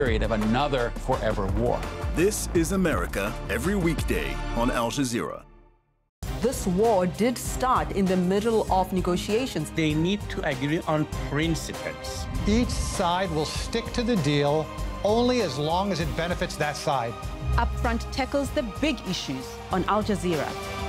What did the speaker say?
period of another forever war. This is America every weekday on Al Jazeera. This war did start in the middle of negotiations. They need to agree on principles. Each side will stick to the deal only as long as it benefits that side. Upfront tackles the big issues on Al Jazeera.